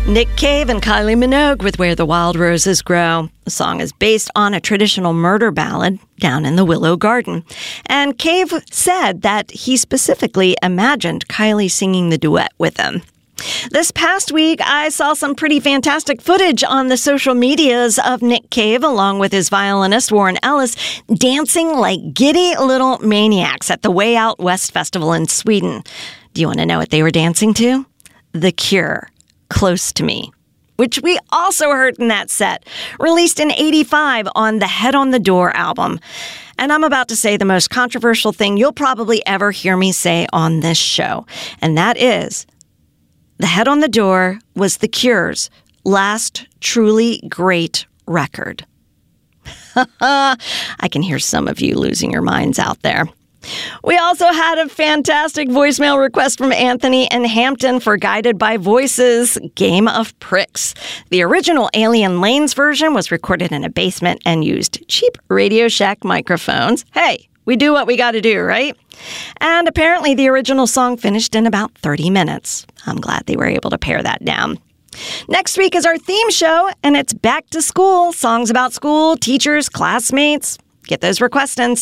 Nick Cave and Kylie Minogue with Where the Wild Roses Grow. The song is based on a traditional murder ballad, Down in the Willow Garden. And Cave said that he specifically imagined Kylie singing the duet with him. This past week, I saw some pretty fantastic footage on the social medias of Nick Cave along with his violinist Warren Ellis dancing like giddy little maniacs at the Way Out West Festival in Sweden. Do you want to know what they were dancing to? The Cure, Close to Me, which we also heard in that set, released in '85 on the Head on the Door album. And I'm about to say the most controversial thing you'll probably ever hear me say on this show, and that is, The Head on the Door was The Cure's last truly great record. I can hear some of you losing your minds out there. We also had a fantastic voicemail request from Anthony in Hampton for Guided by Voices, Game of Pricks. The original Alien Lanes version was recorded in a basement and used cheap Radio Shack microphones. Hey, we do what we got to do, right? And apparently the original song finished in about 30 minutes. I'm glad they were able to pare that down. Next week is our theme show, and it's Back to School, songs about school, teachers, classmates. Get those requests in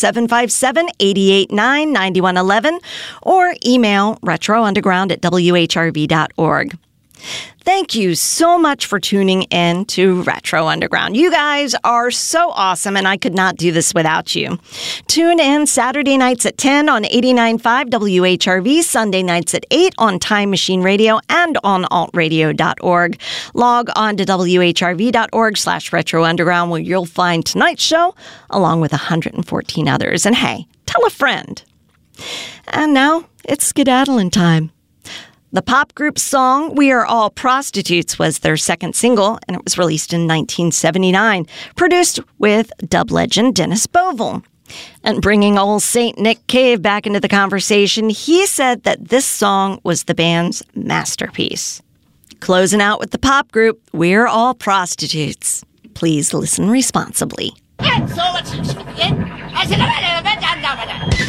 757-889-9111 or email retrounderground@whrv.org. Thank you so much for tuning in to Retro Underground. You guys are so awesome, and I could not do this without you. Tune in Saturday nights at 10 on 89.5 WHRV, Sunday nights at 8 on Time Machine Radio and on altradio.org. Log on to whrv.org/Retro Underground, where you'll find tonight's show along with 114 others. And hey, tell a friend. And now it's skedaddling time. The pop group's song, We Are All Prostitutes, was their second single, and it was released in 1979, produced with dub legend Dennis Bovell. And bringing old Saint Nick Cave back into the conversation, he said that this song was the band's masterpiece. Closing out with the pop group, We're All Prostitutes. Please listen responsibly.